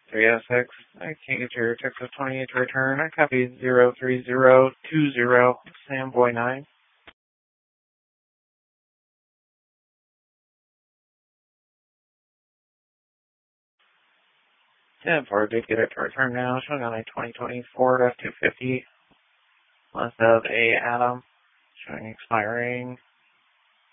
306. I can't get your Texas 28 to return. I copy 03020, Samboy 9. 10-4 did get it to return now, showing on a 2024 F-250. Must have a Atom, showing expiring